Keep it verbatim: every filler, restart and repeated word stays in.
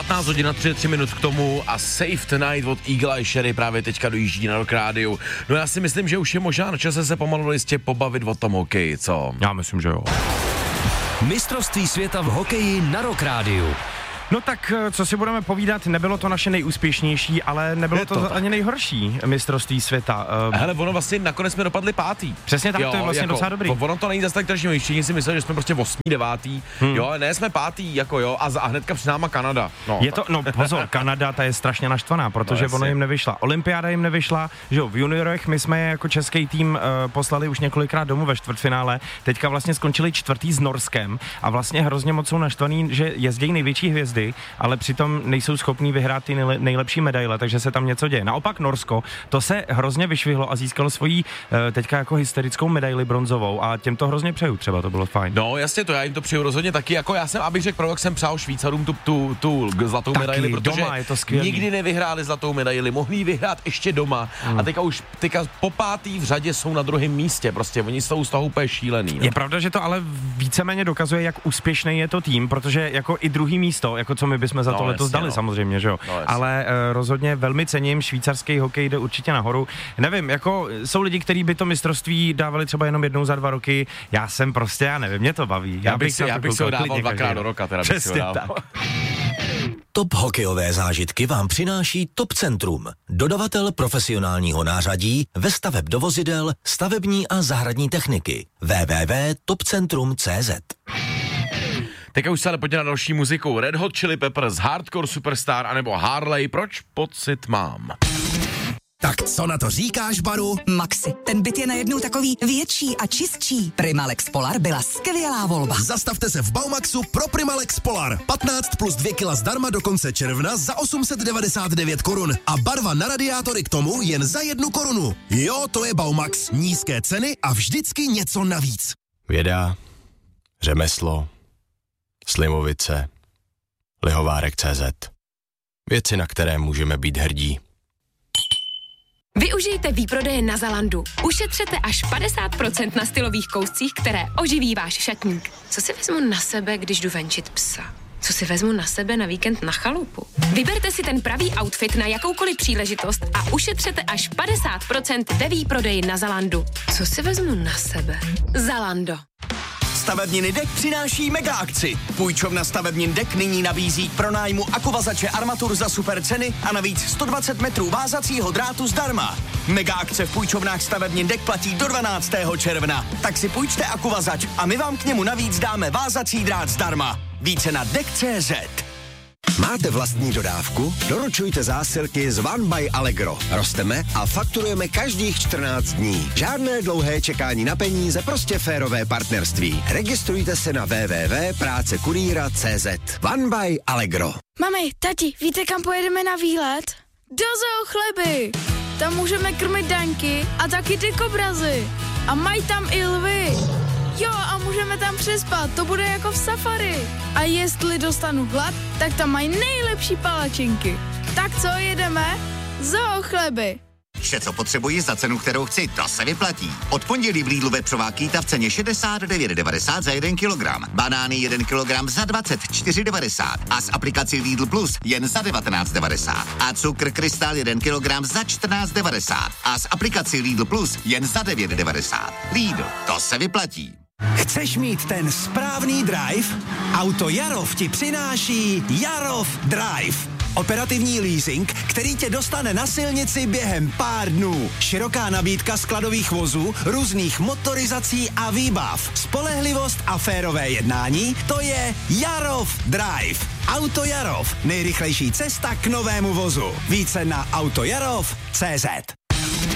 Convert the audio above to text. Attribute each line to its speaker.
Speaker 1: patnáct hodin a třicet tři minut k tomu a Save Tonight od Eagle Eye Cherry právě teďka dojíždí na Rock Rádiu. No já si myslím, že už je možná na čase se pomalu listě pobavit o tom hokeji, co?
Speaker 2: Já myslím, že jo.
Speaker 3: Mistrovství světa v hokeji na Rock Rádiu.
Speaker 2: No tak, co si budeme povídat, nebylo to naše nejúspěšnější, ale nebylo to, to ani nejhorší mistrovství světa.
Speaker 1: Hele, ono vlastně nakonec jsme dopadli pátý.
Speaker 2: Přesně tak, jo, to je vlastně jako, docela dobrý.
Speaker 1: Ono to není zase tak strašně, všichni si mysleli, že jsme prostě osmý, devátý, hmm. jo, ne, jsme pátý, jako jo, a, a hnedka před náma Kanada. No,
Speaker 2: je to, no pozor, Kanada, ta je strašně naštvaná, protože no, ono jim nevyšla. Olympiáda jim nevyšla, že jo, v juniorech my jsme je jako český tým uh, poslali už několikrát domů ve čtvrtfinále, teďka vlastně skončili čtvrtý s Norskem a vlastně hrozně moc jsou naštvaný, že jezdí největší hvězdy, ale přitom nejsou schopní vyhrát ty nejlepší medaile, takže se tam něco děje. Naopak Norsko, to se hrozně vyšvihlo a získalo svoji teďka jako hysterickou medaili bronzovou a těm to hrozně přeju, třeba to bylo fajn.
Speaker 1: No jasně, to já jim to přeju rozhodně taky, jako já jsem, abych řekl pravdu, jsem přál Švýcarům tu, tu, tu zlatou taky, medaili, protože
Speaker 2: doma je to skvělý.
Speaker 1: Nikdy nevyhráli zlatou medaili, mohli ji vyhrát ještě doma hmm. a teďka už teďka po pátý v řadě jsou na druhém místě, prostě oni jsou z toho úplně šílený. No.
Speaker 2: Je pravda, že to ale víceméně dokazuje, jak úspěšný je to tým, protože jako i druhý místo, jako co my bychom za to no, letos dali no. samozřejmě, že jo. No, ale uh, rozhodně velmi cením, švýcarský hokej jde určitě nahoru. Nevím, jako jsou lidi, kteří by to mistrovství dávali třeba jenom jednou za dva roky. Já jsem prostě, já nevím, mě to baví.
Speaker 1: Já, já bych si, já bych se ho dával dvakrát do roka, teda bych si ho dával.
Speaker 3: Top hokejové zážitky vám přináší Top Centrum, dodavatel profesionálního nářadí ve staveb do vozidel, stavební a zahradní techniky. w w w tečka top centrum tečka c z.
Speaker 1: Teďka už se ale pojďme na další muziku. Red Hot Chili Peppers, Hardcore Superstar anebo Harley. Proč pocit mám?
Speaker 4: Tak co na to říkáš, Baru?
Speaker 5: Maxi, ten byt je najednou takový větší a čistší. Primalex Polar byla skvělá volba.
Speaker 4: Zastavte se v Baumaxu pro Primalex Polar. patnáct plus dvě kila zdarma do konce června za osm set devadesát devět korun. A barva na radiátory k tomu jen za jednu korunu. Jo, to je Baumax. Nízké ceny a vždycky něco navíc.
Speaker 6: Věda, řemeslo, Slimovice, Lihovárek tečka cé zet. Věci, na které můžeme být hrdí.
Speaker 7: Využijte výprodeje na Zalandu. Ušetřete až padesát procent na stylových kouscích, které oživí váš šatník. Co si vezmu na sebe, když jdu venčit psa? Co si vezmu na sebe na víkend na chalupu? Vyberte si ten pravý outfit na jakoukoliv příležitost a ušetřete až padesát procent ve výprodeji na Zalandu. Co si vezmu na sebe? Zalando.
Speaker 8: Stavebniny Dek přináší mega akci. Půjčovna Stavebnin Dek nyní nabízí k pronájmu akuvazače armatur za super ceny a navíc sto dvacet metrů vázacího drátu zdarma. Mega akce v půjčovnách Stavebnin Dek platí do dvanáctého června. Tak si půjčte akuvazač a my vám k němu navíc dáme vázací drát zdarma. Více na dek tečka cé zet.
Speaker 4: Máte vlastní dodávku? Doručujte zásilky z One by Allegro. Rosteme a fakturujeme každých čtrnáct dní. Žádné dlouhé čekání na peníze, prostě férové partnerství. Registrujte se na w w w tečka práce kurýra tečka cé zet. One by Allegro.
Speaker 9: Mami, tati, víte, kam pojedeme na výlet? Do Zoo Chleby. Tam můžeme krmit daňky a taky ty kobrazy. A mají tam i lvy. Jo, a můžeme tam přespat, to bude jako v safari. A jestli dostanu hlad, tak tam mají nejlepší palačinky. Tak co, jedeme? Zoo Chleby.
Speaker 10: Vše, co potřebuji za cenu, kterou chci, to se vyplatí. Od pondělí v Lidlu vepřová kýta v ceně šedesát devět devadesát za jeden kilogram. Banány jeden kilogram za dvacet čtyři devadesát. A s aplikací Lidl Plus jen za devatenáct devadesát. A cukr Krystal jeden kilogram za čtrnáct devadesát. A s aplikací Lidl Plus jen za devět devadesát. Lidl, to se vyplatí.
Speaker 8: Chceš mít ten správný drive? Auto Jarov ti přináší Jarov Drive. Operativní leasing, který tě dostane na silnici během pár dnů. Široká nabídka skladových vozů, různých motorizací a výbav. Spolehlivost a férové jednání, to je Jarov Drive. Auto Jarov, nejrychlejší cesta k novému vozu. Více na autojarov tečka cé zet.